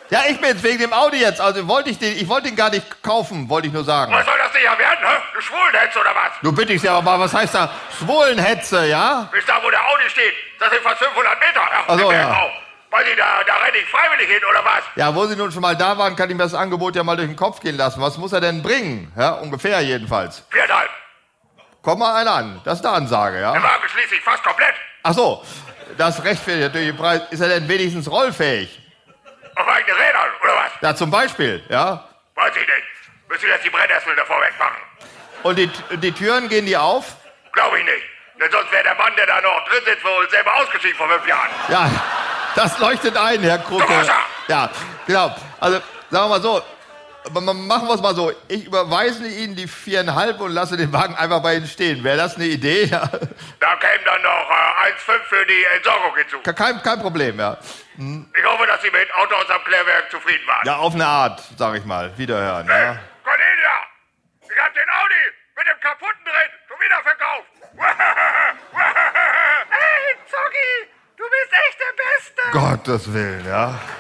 Ja, ich bin's, wegen dem Audi jetzt. Also ich wollte den gar nicht kaufen, wollte ich nur sagen. Was soll das denn ja werden, hä? Du Schwulenhetze oder was? Du bitte ich Sie aber mal, was heißt da Schwulenhetze, ja? Bis da, wo der Audi steht. Das sind fast 500 Meter, ja? Ach so, ja. Auch. Weil Sie da renne ich freiwillig hin, oder was? Ja, wo Sie nun schon mal da waren, kann ich mir das Angebot ja mal durch den Kopf gehen lassen. Was muss er denn bringen? Ja, ungefähr jedenfalls. 4,5. Komm mal einer an. Das ist eine Ansage, ja? Der Wagen schließt sich fast komplett. Ach so, das rechtfertigt natürlich den Preis. Ist er denn wenigstens rollfähig? Auf eigene Rädern, oder was? Ja, zum Beispiel, ja? Weiß ich nicht. Müssen jetzt die Brennnessel davor wegmachen. Und die Türen, gehen die auf? Glaube ich nicht. Denn sonst wäre der Mann, der da noch drin sitzt, wohl selber ausgeschieden vor 5 Jahren. Ja, das leuchtet ein, Herr Krucke. Ja, genau. Also, sagen wir mal so, machen wir es mal so. Ich überweise Ihnen die 4,5 und lasse den Wagen einfach bei Ihnen stehen. Wäre das eine Idee? Ja. Da käme dann noch 1,5 für die Entsorgung hinzu. Kein Problem, ja. Ich hoffe, dass Sie mit Autos am Klärwerk zufrieden waren. Ja, auf eine Art, sag ich mal. Wiederhören, Hey, ja. Cornelia! Ich hab den Audi mit dem kaputten drin schon wieder verkauft. Hey, Zoggi, du bist echt der Beste. Gottes Willen, ja.